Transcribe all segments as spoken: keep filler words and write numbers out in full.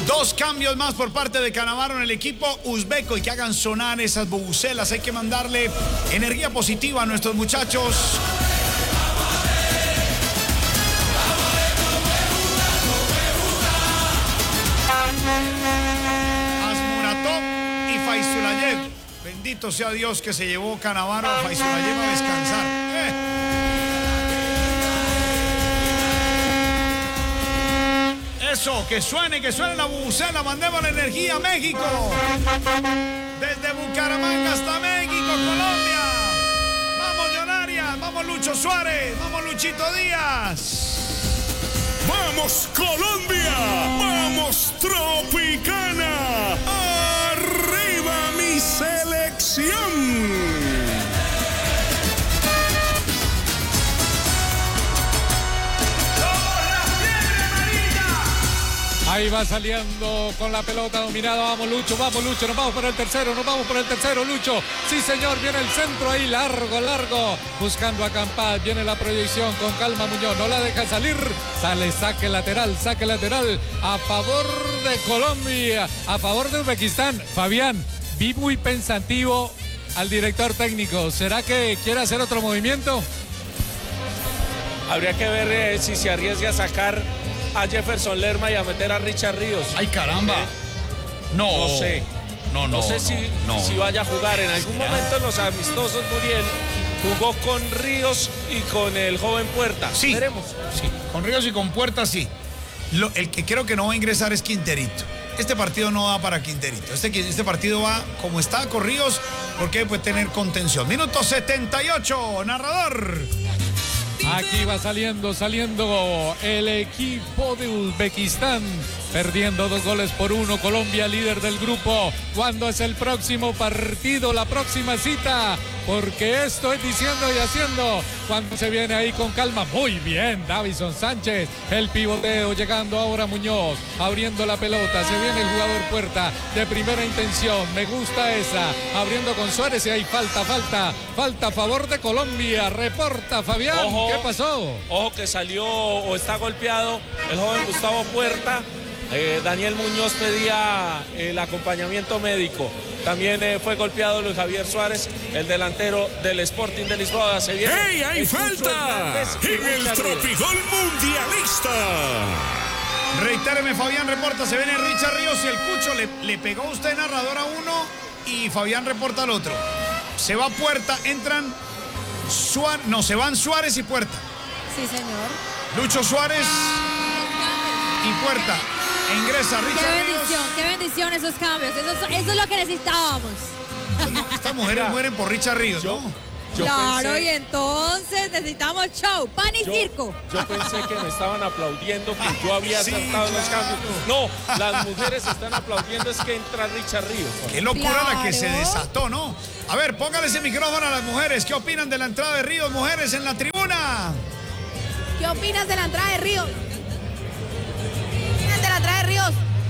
Dos cambios más por parte de Cannavaro en el equipo uzbeco y que hagan sonar esas bubucelas. Hay que mandarle energía positiva a nuestros muchachos. Asmuratov y Faisulayev. Bendito sea Dios que se llevó Cannavaro a Faisulayev a descansar. Eh. Eso, que suene, que suene la bubucela, mandemos la energía a México. Desde Bucaramanga hasta México, Colombia. Vamos, Millonarias, vamos Lucho Suárez, vamos Luchito Díaz. ¡Vamos, Colombia! ¡Vamos, Tropicana! ¡Arriba mi selección! Ahí va saliendo con la pelota dominada. Vamos, Lucho, vamos, Lucho. Nos vamos por el tercero, nos vamos por el tercero, Lucho. Sí, señor, viene el centro ahí, largo, largo. Buscando a Campas. Viene la proyección con calma, Muñoz. No la deja salir. Sale saque lateral, saque lateral. A favor de Colombia, a favor de Uzbekistán. Fabián, vi muy pensativo al director técnico. ¿Será que quiere hacer otro movimiento? Habría que ver eh, si se arriesga a sacar a Jefferson Lerma y a meter a Richard Ríos. ¡Ay, caramba! ¿Eh? No. No sé. No, no, no sé no, si, no. si vaya a jugar. En algún momento en los amistosos, Muriel jugó con Ríos y con el joven Puerta. Sí. Veremos. Sí, con Ríos y con Puerta, sí. Lo, el que creo que no va a ingresar es Quinterito. Este partido no va para Quinterito. Este, este partido va como está con Ríos, porque puede tener contención. Minuto setenta y ocho, narrador. Aquí va saliendo, saliendo el equipo de Uzbekistán, perdiendo dos goles por uno. Colombia, líder del grupo. ¿Cuándo es el próximo partido, la próxima cita? Porque esto es diciendo y haciendo. Cuando se viene ahí con calma. Muy bien, Davison Sánchez. El pivoteo, llegando ahora Muñoz, abriendo la pelota. Se viene el jugador Puerta de primera intención. Me gusta esa. Abriendo con Suárez y hay falta, falta. Falta a favor de Colombia. Reporta Fabián. Ojo, ¿qué pasó? Ojo que salió o está golpeado el joven Gustavo Puerta. Eh, Daniel Muñoz pedía el acompañamiento médico. También eh, fue golpeado Luis Javier Suárez, el delantero del Sporting de Lisboa. Se viene. ¡Hey, hay falta! En el Tropigol Mundialista. Reitéreme, Fabián reporta, se viene Richard Ríos y el Cucho le, le pegó a usted narrador a uno y Fabián reporta al otro. Se va Puerta, entran Suárez, no, se van Suárez y Puerta. Sí, señor. Lucho Suárez y Puerta. E ingresa Richard Qué Ríos. bendición, qué bendición esos cambios. Eso, eso es lo que necesitábamos. Estas mujeres Mira, mueren por Richard Ríos, yo, ¿no? Yo claro, pensé, y entonces necesitamos show, pan y yo, circo. yo pensé que me estaban aplaudiendo que yo había Sí, acertado claro. los cambios. No, las mujeres están aplaudiendo es que entra Richard Ríos. Qué locura la que se Claro. desató, ¿no? A ver, póngale ese micrófono a las mujeres. ¿Qué opinan de la entrada de Ríos, mujeres, en la tribuna? ¿Qué opinas de la entrada de Ríos? ¿Qué opinas de la entrada de Ríos?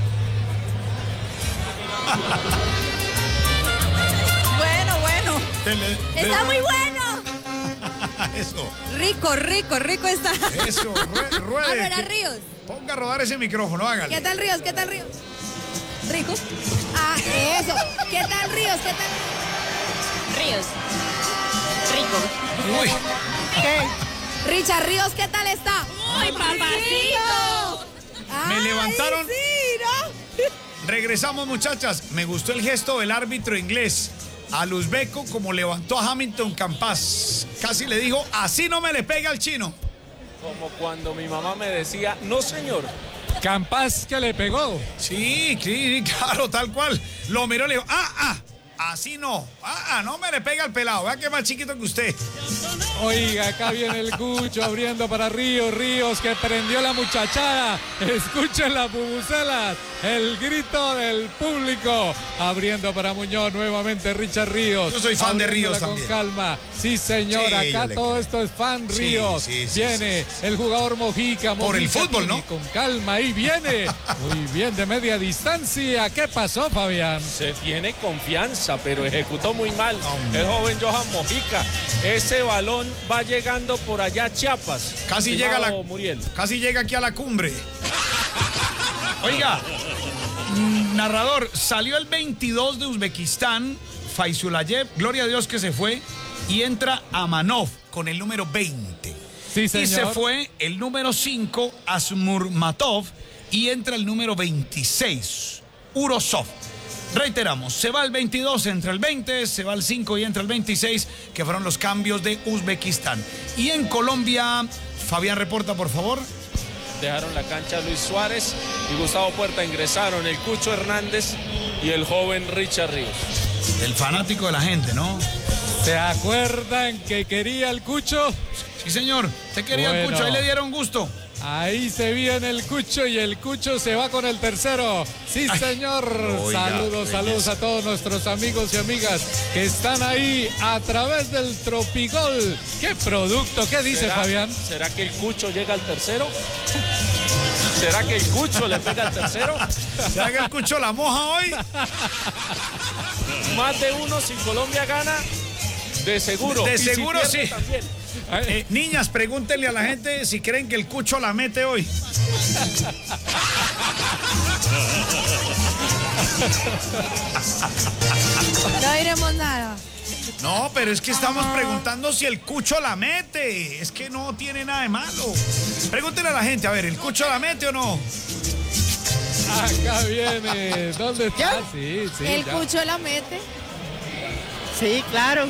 Bueno, bueno. Dele, Está dele. muy bueno. Eso, Rico, rico, rico está. eso, rue- A ruede. ver, a que- Ríos. Ponga a rodar ese micrófono, hágale. ¿Qué tal Ríos? ¿Qué tal Ríos? ¿Rico? Ah, eso. ¿Qué tal Ríos? ¿Qué tal? Ríos. Rico. Uy, ¿Qué? Richard Ríos, ¿qué tal está? ¡Ay, papacito! Me levantaron. Sí, ¿no? regresamos, muchachas. Me gustó el gesto del árbitro inglés al uzbeco, como levantó a Hamilton Campas. Casi le dijo, así no me le pega al chino. Como cuando mi mamá me decía, no señor. Campas que le pegó. Sí, sí, claro, tal cual. Lo miró y le dijo, ah, ah, así no. Ah, ah, no me le pega al pelado. Vea que es más chiquito que usted. Oiga, acá viene el Cucho abriendo para Ríos, Ríos que prendió la muchachada. Escuchen las bubucelas, el grito del público. Abriendo para Muñoz nuevamente Richard Ríos. Yo soy fan de Ríos Abriéndola también. con calma. Sí, señor, Sí, yo acá le todo creo. esto es fan Sí, Ríos. sí, sí, viene el jugador Mojica. Por el Mojica fútbol, tiene ¿no? Con calma, ahí viene. Muy bien, de media distancia. ¿Qué pasó, Fabián? Se tiene confianza, pero ejecutó muy mal Hombre. el joven Johan Mojica. Ese balón va llegando por allá a Chiapas. Casi llega, Estimado la, Muriel. casi llega aquí a la cumbre. Oiga, narrador, salió el veintidós de Uzbekistán, Faizulayev, gloria a Dios que se fue, y entra Amanov con el número veinte. Sí, señor. Y se fue el número cinco, Asmurmatov, y entra el número veintiséis, Urosov. Reiteramos, se va el veintidós, entra el veinte, se va el cinco y entra el veintiséis, que fueron los cambios de Uzbekistán. Y en Colombia, Fabián reporta, por favor. Dejaron la cancha Luis Suárez y Gustavo Puerta, ingresaron el Cucho Hernández y el joven Richard Ríos. El fanático de la gente, ¿no? ¿Se acuerdan que quería el Cucho? Sí, señor, usted quería Bueno. el Cucho, ahí le dieron gusto. Ahí se viene el Cucho y el Cucho se va con el tercero. Sí, Ay, señor. oiga, saludos, belleza. saludos a todos nuestros amigos y amigas que están ahí a través del Tropigol. ¡Qué producto! ¿Qué dice ¿Será, Fabián? ¿Será que el Cucho llega al tercero? ¿Será que el Cucho le pega al tercero? ¿Será que el Cucho la moja hoy? Más de uno si Colombia gana, de seguro. De Y si seguro pierde, sí. también. Eh, niñas, pregúntenle a la gente si creen que el Cucho la mete hoy. No diremos nada. No, pero es que estamos preguntando si el Cucho la mete. Es que no tiene nada de malo. Pregúntenle a la gente, a ver, ¿el Cucho la mete o no? Acá viene. ¿Dónde está? Sí, sí. El ya. Cucho la mete. Sí, claro.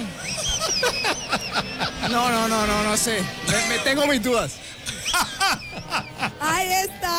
No, no, no, no, no sé. Me, me tengo mis dudas. Ahí está.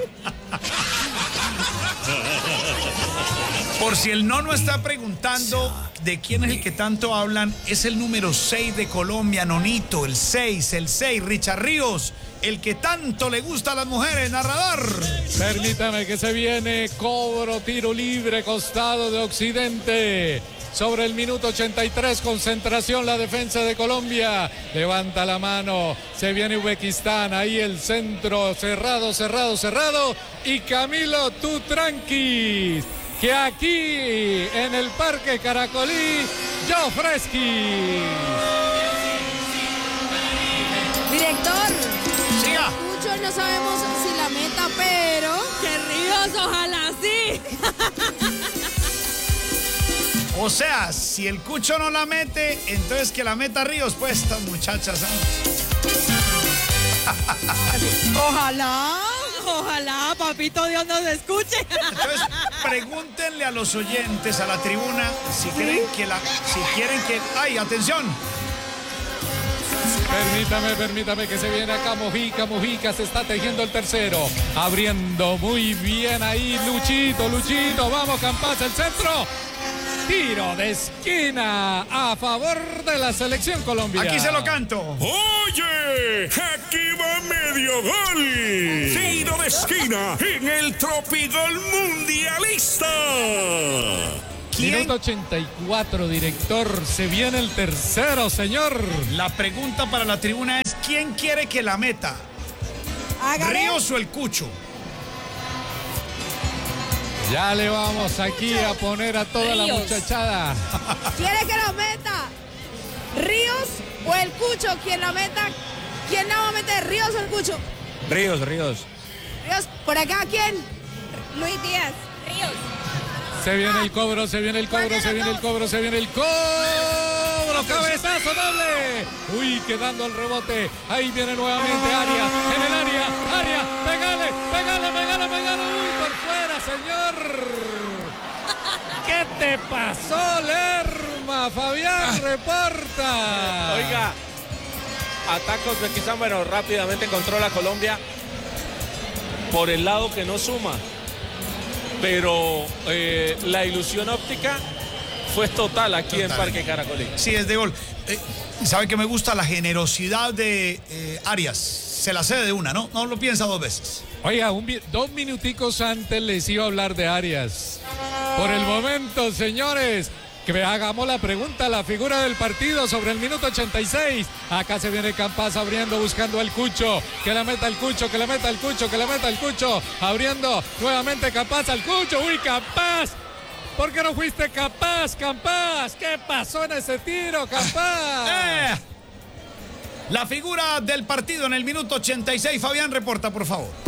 Por si el nono está preguntando de quién es el que tanto hablan, es el número seis de Colombia, Nonito, el seis, el seis, Richard Ríos, el que tanto le gusta a las mujeres, narrador. Permítame que se viene cobro, tiro libre, costado de Occidente. Sobre el minuto ochenta y tres, concentración la defensa de Colombia. Levanta la mano, se viene Uzbekistán, ahí el centro, cerrado, cerrado, cerrado. Y Camilo, tú tranqui, que aquí en el Parque Caracolí, Jofreski. Director. Siga. Cucho no sabemos si la meta, pero... ¡Qué Ríos, ojalá sí! O sea, si el Cucho no la mete, entonces que la meta Ríos, pues estas muchachas. ¿eh? Ojalá, ojalá, papito Dios nos escuche. Entonces, pregúntenle a los oyentes, a la tribuna, si creen que la, si quieren que, ay, atención. Permítame, permítame que se viene acá Mojica, Mojica se está tejiendo el tercero, abriendo muy bien ahí Luchito, Luchito, vamos Campas, el centro. Tiro de esquina a favor de la selección Colombia. Aquí se lo canto. Oye, aquí va medio gol. Tiro de esquina en el Tropigol Mundialista. ¿Quién? Minuto ochenta y cuatro, director. Se viene el tercero, señor. La pregunta para la tribuna es, ¿quién quiere que la meta? Hágale. ¿Ríos o el Cucho? Ya le vamos aquí a poner a toda la Ríos. muchachada. ¿Quiere que la meta? ¿Ríos o el Cucho? ¿Quién la meta? ¿Quién la va a meter? ¿Ríos o el Cucho? Ríos, Ríos. Ríos, por acá, ¿quién? Luis Díaz. Ríos. Se viene el cobro, se viene el cobro, se viene el cobro, se viene el cobro. Cabezazo doble. Uy, quedando el rebote. Ahí viene nuevamente Arias. En el área. Arias. Pégale, pégale, pégale, pégale. Uy, por fuera, señor. ¿Qué te pasó, Lerma? Fabián, reporta. Oiga, ataca Uzbekistán, bueno, rápidamente controla Colombia por el lado que no suma. Pero eh, la ilusión óptica fue total aquí Total. en Parque Caracolí. Sí, es de gol. Eh, ¿Sabe que me gusta la generosidad de eh, Arias? Se la cede de una, ¿no? No lo piensa dos veces. Oiga, un, vi- dos minuticos antes les iba a hablar de Arias. Por el momento, señores, que hagamos la pregunta, la figura del partido sobre el minuto ochenta y seis. Acá se viene Campas abriendo, buscando al Cucho. Que la meta el Cucho, que la meta el Cucho, que la meta el Cucho. Abriendo nuevamente Campas al Cucho. ¡Uy, Campas! ¿Por qué no fuiste capaz, Campas? ¿Qué pasó en ese tiro, Campas? Eh, la figura del partido en el minuto ochenta y seis. Fabián, reporta, por favor.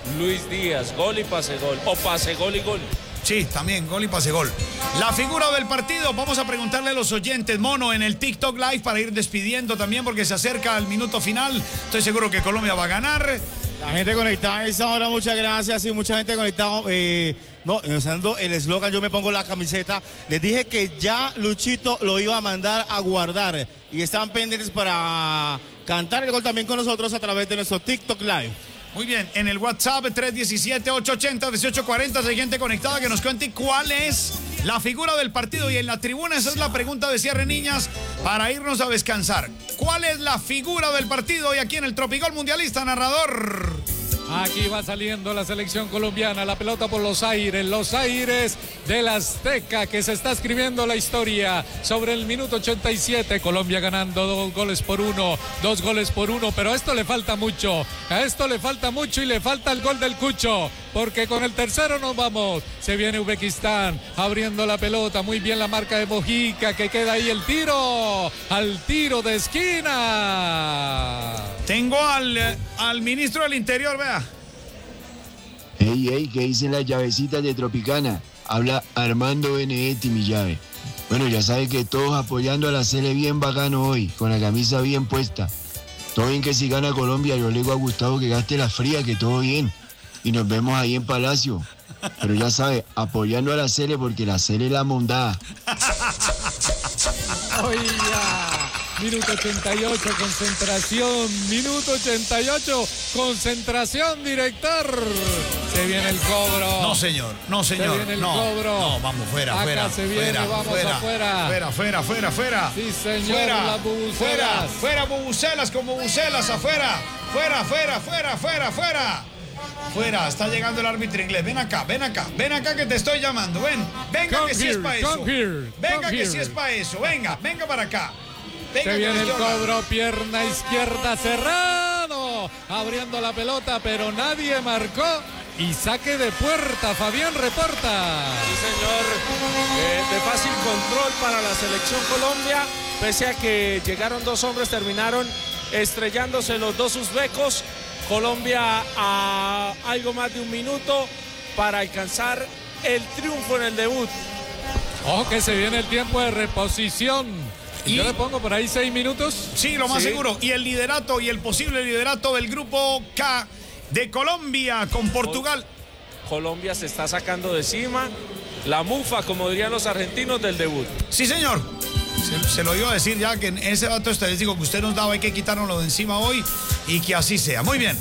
Luis Díaz, gol y pase gol, o pase gol y gol. Sí, también, gol y pase gol. La figura del partido, vamos a preguntarle a los oyentes, Mono, en el TikTok Live para ir despidiendo también porque se acerca el minuto final. Estoy seguro que Colombia va a ganar. La gente conectada a esa hora, muchas gracias. Y mucha gente conectada. Eh, no, usando el eslogan, yo me pongo la camiseta. Les dije que ya Luchito lo iba a mandar a guardar. Y están pendientes para cantar el gol también con nosotros a través de nuestro TikTok Live. Muy bien, en el WhatsApp tres uno siete, ocho ocho cero, uno ocho cuatro cero hay gente conectada que nos cuente cuál es la figura del partido. Y en la tribuna esa es la pregunta de cierre, niñas, para irnos a descansar. ¿Cuál es la figura del partido? Y aquí en el Tropigol Mundialista, narrador. Aquí va saliendo la selección colombiana, la pelota por los aires, los aires del Azteca, que se está escribiendo la historia sobre el minuto ochenta y siete. Colombia ganando dos goles por uno, dos goles por uno, pero a esto le falta mucho, a esto le falta mucho y le falta el gol del Cucho, porque con el tercero nos vamos. Se viene Uzbekistán abriendo la pelota, muy bien la marca de Mojica, que queda ahí el tiro, al tiro de esquina. Tengo al, al ministro del Interior, vea. Ey, ey, ¿qué dicen las llavecitas de Tropicana? Habla Armando Benedetti, mi llave. Bueno, ya sabe que todos apoyando a la Sele bien bacano hoy, con la camisa bien puesta. Todo bien que si gana Colombia, yo le digo a Gustavo que gaste la fría, que todo bien. Y nos vemos ahí en Palacio. Pero ya sabe, apoyando a la Sele porque la Sele es la mondada. Oiga. Minuto ochenta y ocho, concentración. Minuto ochenta y ocho, concentración, director. Se viene el cobro. No, señor. No, señor. Se viene el no, cobro. No, vamos, fuera, Acá fuera. se viene, fuera, vamos fuera, afuera. Fuera, fuera, fuera, fuera. Sí, señor, Fuera, las bubucelas. fuera, fuera, bubucelas con bubucelas, afuera. Fuera, fuera, fuera, fuera, fuera. Fuera, está llegando el árbitro inglés. Ven acá, ven acá, ven acá que te estoy llamando. Ven, venga Come que sí here, es para eso. come here, Venga come que here. sí es para eso. Venga, venga para acá. Venga, Se que viene te el estoy hablando. cobro, pierna izquierda cerrado, abriendo la pelota, pero nadie marcó. Y saque de puerta, Fabián reporta. Sí, señor, eh, de fácil control para la selección Colombia, pese a que llegaron dos hombres, terminaron estrellándose los dos uzbecos. Colombia a algo más de un minuto para alcanzar el triunfo en el debut. Ojo que se viene el tiempo de reposición. Y yo le pongo por ahí seis minutos. Sí, lo más Sí. seguro. Y el liderato y el posible liderato del grupo K de Colombia con Portugal. Colombia se está sacando de encima la mufa, como dirían los argentinos, del debut. Sí, señor. Se, se lo iba a decir ya que en ese dato estadístico que usted nos daba hay que quitárnoslo de encima hoy y que así sea. Muy bien.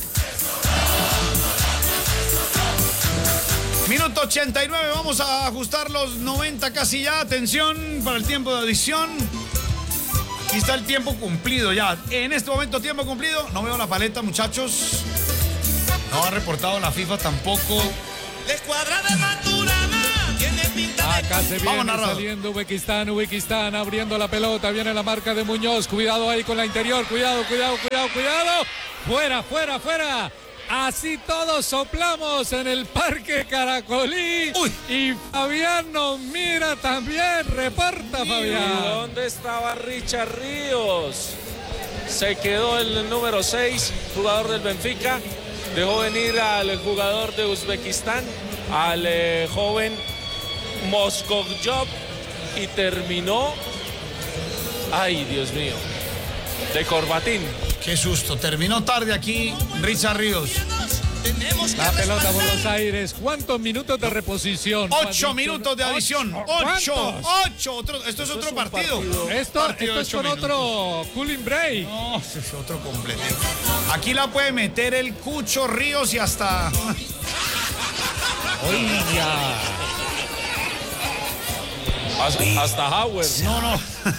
Minuto ochenta y nueve, vamos a ajustar los noventa casi ya. Atención para el tiempo de adición. Aquí está el tiempo cumplido ya. En este momento tiempo cumplido. No veo la paleta, muchachos. No ha reportado la FIFA tampoco. La escuadra de Maturana tiene pinta de... Acá se Vamos, viene narrador. saliendo Uzbekistán, Uzbekistán abriendo la pelota, viene la marca de Muñoz, cuidado ahí con la interior, cuidado, cuidado, cuidado, cuidado, fuera, fuera, fuera. Así todos soplamos en el Parque Caracolí. Uy. Y Fabián nos mira también, reporta ¿Y Fabián. dónde estaba Richard Ríos? Se quedó el número seis, jugador del Benfica. Dejó venir al jugador de Uzbekistán, al eh, joven Moskovjov, y terminó, ay Dios mío, de corbatín. Qué susto. Terminó tarde aquí Richard Ríos. Tenemos que La pelota por respaldar. los aires. ¿Cuántos minutos de reposición? Ocho Juanito? minutos de adición. ¿Cuántos? Ocho. Ocho. Otro, esto es otro un partido. partido. Esto, Partido esto de es ocho con minutos. otro cooling break. No, ese es otro completo. Aquí la puede meter el Cucho Ríos y hasta... Oiga. Hasta, hasta Howard. No, no.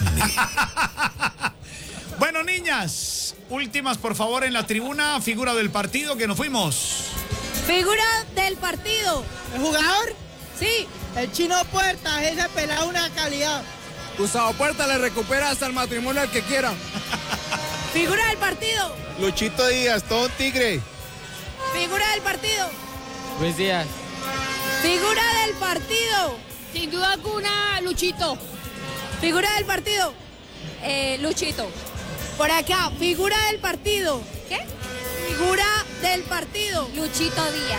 Bueno, niñas, últimas por favor en la tribuna, figura del partido que nos fuimos. Figura del partido. ¿El jugador? Sí. El Chino Puertas, ese pelado una calidad. Gustavo Puerta le recupera hasta el matrimonio al que quiera. Figura del partido. Luchito Díaz, todo un tigre. Figura del partido. Luis Díaz. Figura del partido. Sin duda alguna, Luchito. Figura del partido. Eh, Luchito. Por acá, figura del partido. ¿Qué? Figura del partido. Luchito Díaz.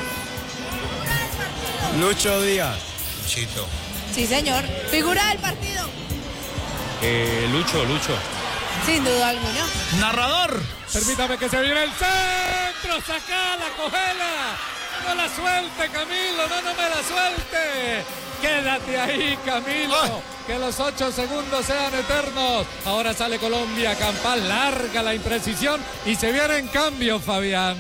Lucho Díaz. Luchito. Sí, señor. Figura del partido. Eh, Lucho, Lucho. Sin duda alguna. Narrador. Permítame que se viene el centro. Sacala, cogela. No la suelte, Camilo. No, no me la suelte. Quédate ahí, Camilo. Ay. Que los ocho segundos sean eternos. Ahora sale Colombia. Campal larga la imprecisión. Y se viene en cambio, Fabián.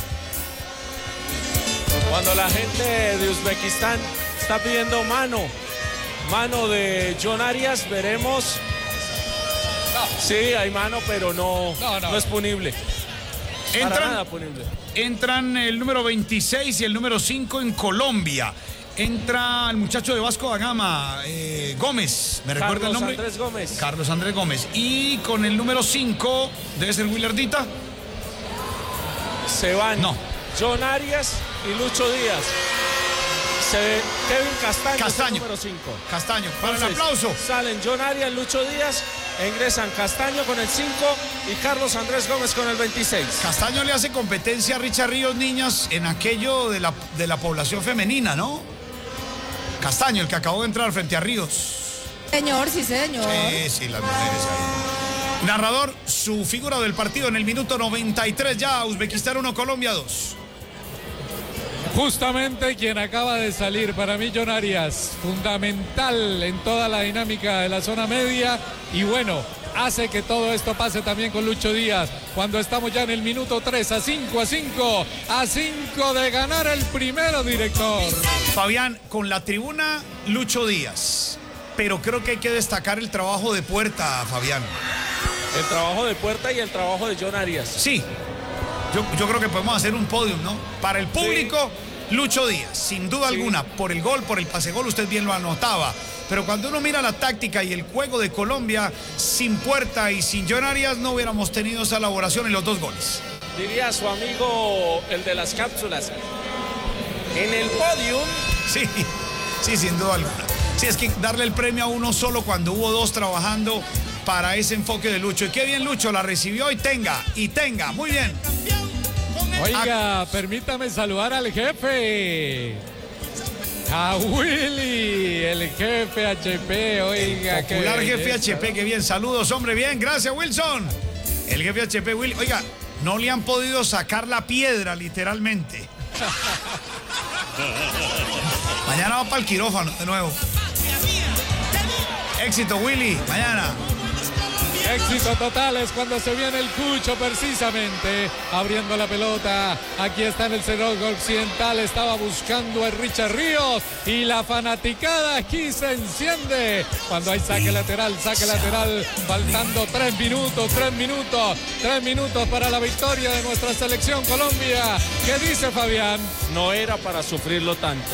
Cuando la gente de Uzbekistán está pidiendo mano, mano de John Arias, veremos. Sí, hay mano, pero no, No, no. no es punible. Para Entran, nada punible. entran el número veintiséis y el número cinco en Colombia. Entra el muchacho de Vasco da Gama, eh, Gómez, ¿me recuerda el Carlos nombre? Andrés Gómez. Carlos Andrés Gómez. Y con el número cinco, debe ser Willardita. Se van No. John Arias y Lucho Díaz. Se ve Kevin Castaño, Castaño. es el número cinco. Castaño, para el Entonces, aplauso. Salen John Arias, Lucho Díaz, e ingresan Castaño con el cinco y Carlos Andrés Gómez con el veintiséis. Castaño le hace competencia a Richard Ríos Niñas en aquello de la, de la población femenina, ¿no? Castaño, el que acabó de entrar frente a Ríos. Señor, sí, señor. Sí, sí, las mujeres ahí. Narrador, su figura del partido en el minuto noventa y tres ya, Uzbekistán uno, Colombia dos. Justamente quien acaba de salir, para mí John Arias, fundamental en toda la dinámica de la zona media y bueno, hace que todo esto pase también con Lucho Díaz, cuando estamos ya en el minuto tres, a cinco, a cinco, a cinco de ganar el primero, director. Fabián, con la tribuna, Lucho Díaz, pero creo que hay que destacar el trabajo de puerta, Fabián. El trabajo de Puerta y el trabajo de John Arias. Sí, yo, yo creo que podemos hacer un podium, ¿no? Para el público, sí. Lucho Díaz, sin duda Sí. alguna, por el gol, por el pase gol, usted bien lo anotaba. Pero cuando uno mira la táctica y el juego de Colombia, sin Puerta y sin John Arias, no hubiéramos tenido esa elaboración en los dos goles. Diría su amigo, el de las cápsulas. En el podium, Sí, sí, sin duda alguna. Sí, es que darle el premio a uno solo cuando hubo dos trabajando para ese enfoque de Lucho. Y qué bien Lucho la recibió y tenga, y tenga. Muy bien. Oiga, permítame saludar al jefe. A Willy, el jefe H P, oiga. El popular qué jefe belleza. H P, qué bien. Saludos, hombre, bien. Gracias, Wilson. El jefe H P, Willy. Oiga, no le han podido sacar la piedra, literalmente. Mañana va para el quirófano de nuevo. Éxito, Willy. Mañana. Éxito total es cuando se viene el Cucho precisamente abriendo la pelota. Aquí está en el cerrojo occidental, estaba buscando a Richard Ríos y la fanaticada aquí se enciende cuando hay saque lateral, saque lateral, faltando tres minutos, tres minutos, tres minutos para la victoria de nuestra selección Colombia. ¿Qué dice Fabián? no era para sufrirlo tanto.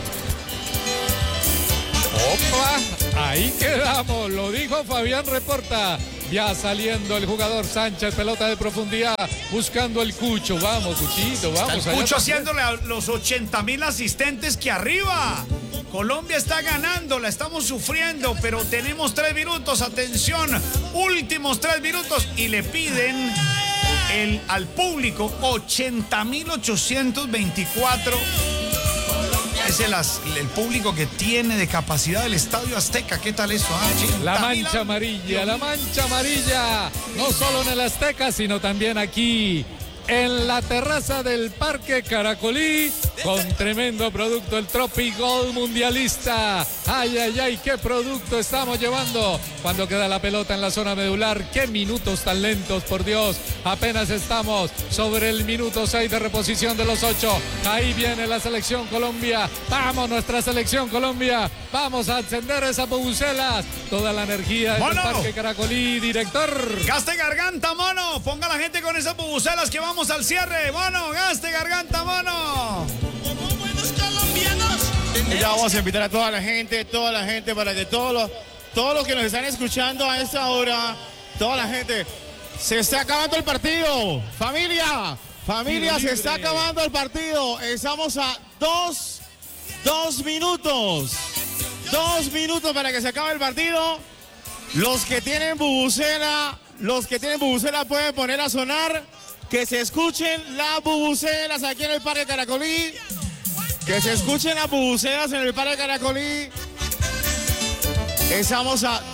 Opa, ahí quedamos, lo dijo Fabián Reporta. Ya saliendo el jugador Sánchez, pelota de profundidad, buscando el Cucho. Vamos, Cuchito, vamos. Está el Cucho haciéndole a los ochenta mil asistentes que arriba. Colombia está ganando, la estamos sufriendo, pero tenemos tres minutos. Atención, últimos tres minutos. Y le piden el, al público ochenta mil ochocientos veinticuatro. Es el, el público que tiene de capacidad el Estadio Azteca. ¿Qué tal eso? Ah, la mancha amarilla, la mancha amarilla. No solo en el Azteca, sino también aquí en la terraza del Parque Caracolí, con tremendo producto, el Tropigol Mundialista. Ay, ay, ay, qué producto estamos llevando cuando queda la pelota en la zona medular. Qué minutos tan lentos, por Dios. Apenas estamos sobre el minuto seis de reposición de los ocho. Ahí viene la selección Colombia. Vamos, nuestra selección Colombia. Vamos a encender esas bubucelas. Toda la energía del Parque Caracolí, director. Gaste garganta, mono. Ponga a la gente con esas bubucelas que vamos al cierre. Mono, gaste garganta, mono. Como buenos colombianos. Y ya vamos a invitar a toda la gente, toda la gente, para que todos los, todos los que nos están escuchando a esta hora, toda la gente, se está acabando el partido. Familia, familia, se está acabando el partido. Estamos a dos, dos minutos. Dos minutos para que se acabe el partido. Los que tienen bubucela, los que tienen bubucela pueden poner a sonar. Que se escuchen las bubucelas aquí en el Parque Caracolí. Que se escuchen las bubucelas en el Parque Caracolí. Estamos a